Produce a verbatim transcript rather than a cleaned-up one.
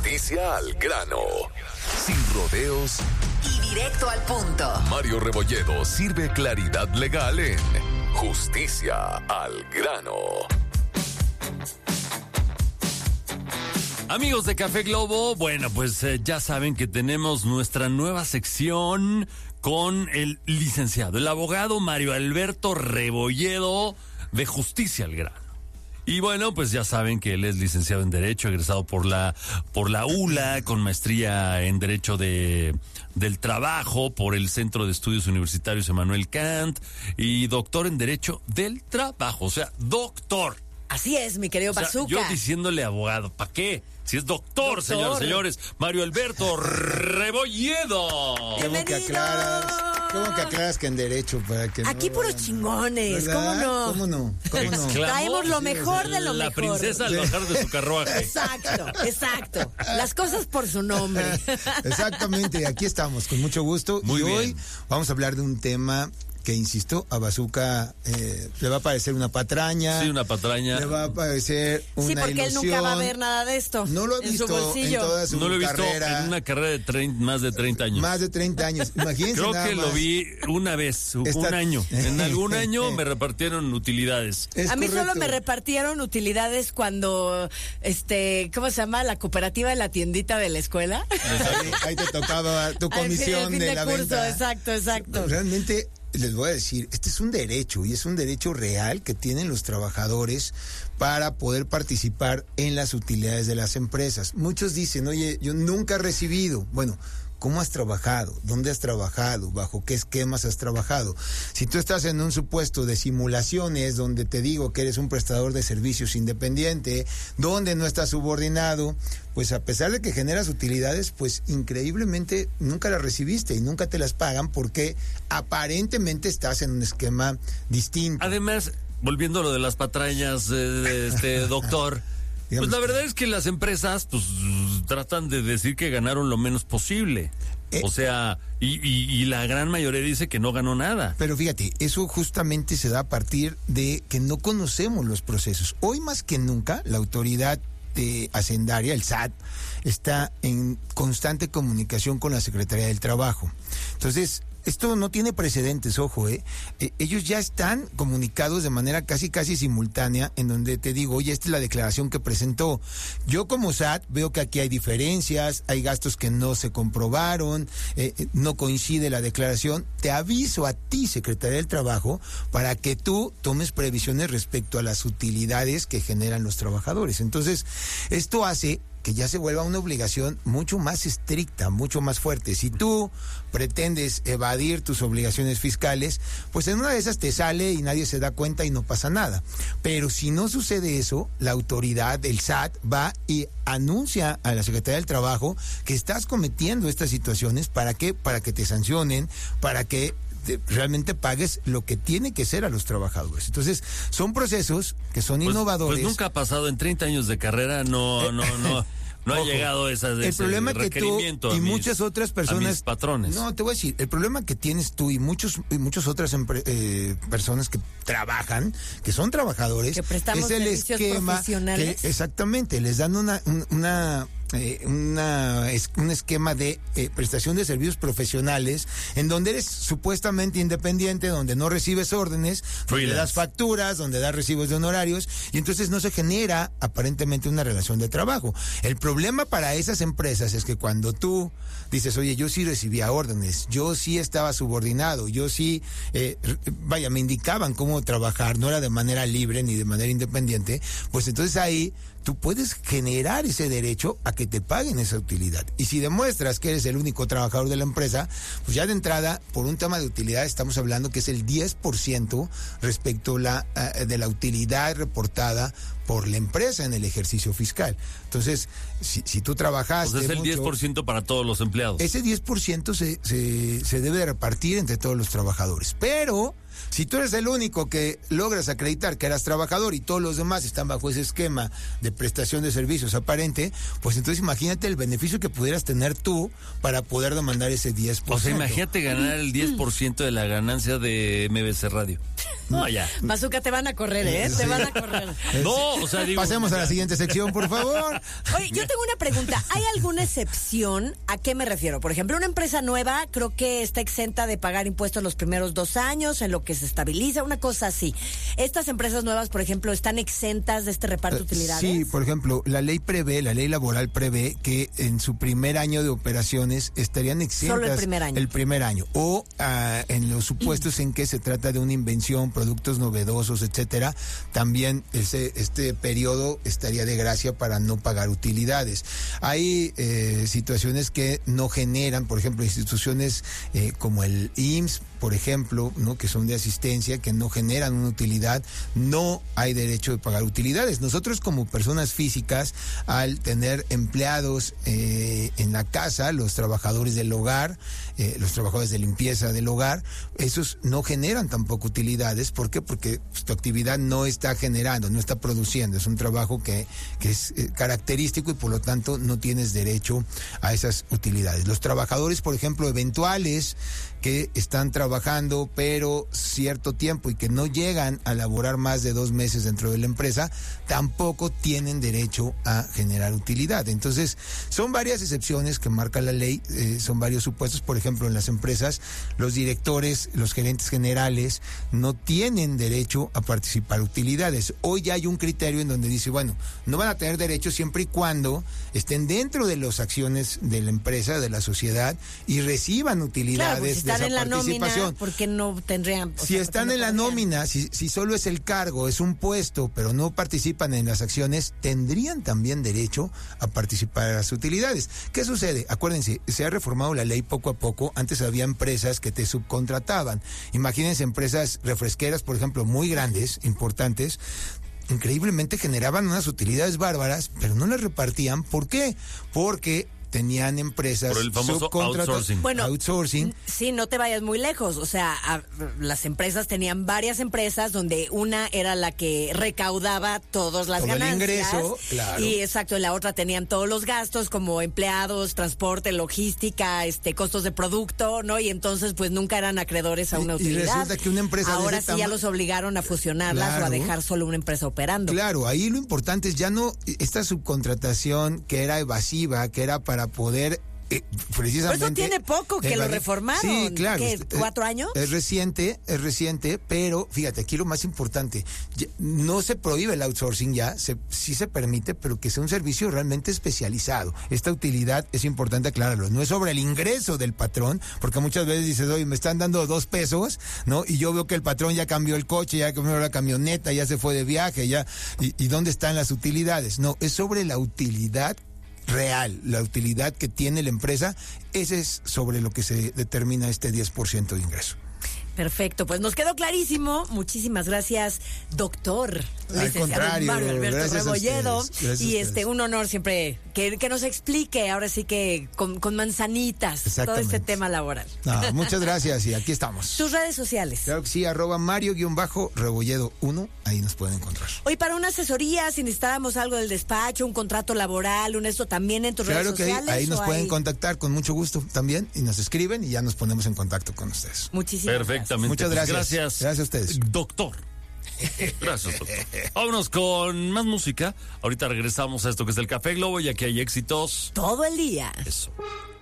Justicia al grano. Sin rodeos y directo al punto. Mario Rebolledo sirve claridad legal en Justicia al grano. Amigos de Café Globo, bueno, pues eh, ya saben que tenemos nuestra nueva sección con el licenciado, el abogado Mario Alberto Rebolledo de Justicia al grano. Y bueno, pues ya saben que él es licenciado en Derecho, egresado por la por la U L A, con maestría en Derecho de del Trabajo por el Centro de Estudios Universitarios Emmanuel Kant y doctor en Derecho del Trabajo, o sea, doctor. Así es, mi querido O sea, Bazooka. yo diciéndole abogado, ¿para qué? Si es doctor, Doctor. señores, señores, Mario Alberto Rebolledo. ¿Cómo que aclaras? ¿Cómo que aclaras que en derecho para que Aquí no puros vayan- chingones, ¿Verdad? ¿cómo no? ¿Cómo no? ¿Cómo no? Exclamó Traemos lo mejor de lo la mejor. princesa al bajar de su carruaje. Exacto, exacto. Las cosas por su nombre. Exactamente, aquí estamos, con mucho gusto. Muy y bien. hoy vamos a hablar de un tema que, insisto, a Bazooka eh, le va a parecer una patraña. Sí, una patraña. Le va a parecer una Sí, porque él nunca va a ver nada de esto. No lo he en visto su bolsillo. en toda su No lo he visto carrera. en una carrera de trein- más de treinta años. Más de treinta años. Imagínense Creo nada que lo más. vi una vez, un Está- año. En algún año me repartieron utilidades. Es a mí solo correcto. me repartieron utilidades cuando, este, ¿cómo se llama? La cooperativa de la tiendita de la escuela. Ahí, ahí te tocaba tu Al fin- comisión al fin de de la curso, venta. exacto, exacto. Realmente les voy a decir, este es un derecho y es un derecho real que tienen los trabajadores para poder participar en las utilidades de las empresas. Muchos dicen, oye, yo nunca he recibido. Bueno, ¿cómo has trabajado? ¿Dónde has trabajado? ¿Bajo qué esquemas has trabajado? Si tú estás en un supuesto de simulaciones donde te digo que eres un prestador de servicios independiente, donde no estás subordinado, pues a pesar de que generas utilidades, pues increíblemente nunca las recibiste y nunca te las pagan porque aparentemente estás en un esquema distinto. Además, volviendo a lo de las patrañas, eh, de este doctor, pues la verdad es que las empresas pues tratan de decir que ganaron lo menos posible. Eh, O sea, y, y, y la gran mayoría dice que no ganó nada. Pero fíjate, eso justamente se da a partir de que no conocemos los procesos. Hoy más que nunca, la autoridad eh, hacendaria, el S A T, está en constante comunicación con la Secretaría del Trabajo. Entonces, esto no tiene precedentes, ojo, ¿eh? eh ellos ya están comunicados de manera casi casi simultánea, en donde te digo, oye, esta es la declaración que presentó. Yo como S A T veo que aquí hay diferencias, hay gastos que no se comprobaron, eh, eh, no coincide la declaración. Te aviso a ti, Secretaría del Trabajo, para que tú tomes previsiones respecto a las utilidades que generan los trabajadores. Entonces, esto hace que ya se vuelva una obligación mucho más estricta, mucho más fuerte. Si tú pretendes evadir tus obligaciones fiscales, pues en una de esas te sale y nadie se da cuenta y no pasa nada. Pero si no sucede eso, la autoridad, el S A T, va y anuncia a la Secretaría del Trabajo que estás cometiendo estas situaciones. ¿Para qué? Para que te sancionen, para que realmente pagues lo que tiene que ser a los trabajadores. Entonces, son procesos que son Pues, innovadores. pues nunca ha pasado, en treinta años de carrera no, no, no, no ha Ojo, llegado esa el ese problema que tú requerimiento y a mis- muchas otras personas, a mis patrones. No, te voy a decir, el problema que tienes tú y muchos y muchas otras empre- eh, personas que trabajan, que son trabajadores, Que prestamos es el servicios esquema profesionales. que, exactamente, les dan una un- una Eh, una, es, un esquema de eh, prestación de servicios profesionales en donde eres supuestamente independiente, donde no recibes órdenes, donde das facturas, donde das recibos de honorarios y entonces no se genera aparentemente una relación de trabajo. El problema para esas empresas es que cuando tú dices, oye, yo sí recibía órdenes, yo sí estaba subordinado, yo sí, eh, vaya, me indicaban cómo trabajar, no era de manera libre ni de manera independiente, pues entonces ahí tú puedes generar ese derecho a que te paguen esa utilidad. Y si demuestras que eres el único trabajador de la empresa, pues ya de entrada, por un tema de utilidad, estamos hablando que es el diez por ciento respecto la, uh, de la utilidad reportada por la empresa en el ejercicio fiscal. Entonces, si, si tú trabajaste Pues es el mucho, diez por ciento para todos los empleados. ese diez por ciento se, se, se debe de repartir entre todos los trabajadores. Pero Si tú eres el único que logras acreditar que eras trabajador y todos los demás están bajo ese esquema de prestación de servicios aparente, pues entonces imagínate el beneficio que pudieras tener tú para poder demandar ese diez por ciento. O sea, imagínate ganar el diez por ciento de la ganancia de M B C Radio. No, ya. Bazooka, te van a correr, ¿eh? Sí. Te van a correr. No, o sea, digo... Pasemos a la siguiente sección, por favor. Oye, yo tengo una pregunta. ¿Hay alguna excepción? ¿A qué me refiero? Por ejemplo, una empresa nueva creo que está exenta de pagar impuestos los primeros dos años, en lo que se estabiliza, una cosa así. ¿Estas empresas nuevas, por ejemplo, están exentas de este reparto de utilidades? Sí, por ejemplo, la ley prevé, la ley laboral prevé que en su primer año de operaciones estarían exentas. Solo el primer año. El primer año. O uh, en los supuestos en que se trata de una invención, productos novedosos, etcétera, también ese, este periodo estaría de gracia para no pagar utilidades. Hay eh, situaciones que no generan, por ejemplo, instituciones eh, como el I M S S, por ejemplo, ¿no? Que son de asistencia, que no generan una utilidad, no hay derecho de pagar utilidades. Nosotros como personas físicas, al tener empleados eh, en la casa, los trabajadores del hogar, eh, los trabajadores de limpieza del hogar, esos no generan tampoco utilidades. ¿Por qué? Porque pues, tu actividad no está generando, no está produciendo. Es un trabajo que, que es eh, característico y por lo tanto no tienes derecho a esas utilidades. Los trabajadores, por ejemplo, eventuales, que están trabajando pero cierto tiempo y que no llegan a laborar más de dos meses dentro de la empresa, tampoco tienen derecho a generar utilidad. Entonces, son varias excepciones que marca la ley, eh, son varios supuestos. Por ejemplo, en las empresas, los directores, los gerentes generales no tienen derecho a participar utilidades. Hoy ya hay un criterio en donde dice, bueno, no van a tener derecho siempre y cuando estén dentro de las acciones de la empresa, de la sociedad, y reciban utilidades. Claro, están de esa en la participación. nómina, porque no tendrían... Si sea, están no en la podrían. nómina, si, si solo es el cargo, es un puesto, pero no participan en las acciones, tendrían también derecho a participar en las utilidades. ¿Qué sucede? Acuérdense, se ha reformado la ley poco a poco. Antes había empresas que te subcontrataban. Imagínense empresas refresqueras, por ejemplo, muy grandes, importantes, increíblemente generaban unas utilidades bárbaras, pero no las repartían. ¿Por qué? Porque tenían empresas por el famoso outsourcing. Bueno, outsourcing. Sí, no te vayas muy lejos. O sea, a, las empresas tenían varias empresas donde una era la que recaudaba todas las todo ganancias. El ingreso, claro. Y exacto, en la otra tenían todos los gastos como empleados, transporte, logística, este, costos de producto, ¿no? Y entonces pues nunca eran acreedores a una y, utilidad. Y resulta que una empresa ahora de ese sí ya tama... los obligaron a fusionarlas claro. o a dejar solo una empresa operando. Claro, ahí lo importante es ya no esta subcontratación que era evasiva, que era para poder eh, precisamente... Pues eso tiene poco que lo reformaron. Sí, claro. ¿Qué, ¿Cuatro años? Es reciente, es reciente, pero fíjate, aquí lo más importante, ya, no se prohíbe el outsourcing ya, se, sí se permite, pero que sea un servicio realmente especializado. Esta utilidad es importante aclararlo, no es sobre el ingreso del patrón, porque muchas veces dices, oye, me están dando dos pesos, ¿no? Y yo veo que el patrón ya cambió el coche, ya cambió la camioneta, ya se fue de viaje, ya, y, y ¿dónde están las utilidades? No, es sobre la utilidad real, la utilidad que tiene la empresa. Ese es sobre lo que se determina este diez por ciento de ingreso. Perfecto, pues nos quedó clarísimo. Muchísimas gracias, doctor. Al contrario, Mario Alberto gracias Rebolledo. a ustedes, gracias y a este ustedes. un honor siempre que, que nos explique, ahora sí que con, con manzanitas, todo este tema laboral. No, muchas gracias y aquí estamos. Tus redes sociales. Claro que sí, arroba Mario-Rebolledo uno, ahí nos pueden encontrar. Hoy para una asesoría, si necesitáramos algo del despacho, un contrato laboral, un esto también en tus claro redes sociales. Claro que ahí, ahí nos pueden ahí... contactar con mucho gusto también y nos escriben y ya nos ponemos en contacto con ustedes. Muchísimas Perfectamente. gracias. Muchas gracias. Gracias. Gracias a ustedes. Doctor. Gracias, doctor. Vámonos con más música. Ahorita regresamos a esto que es el Café Globo y aquí hay éxitos todo el día. Eso.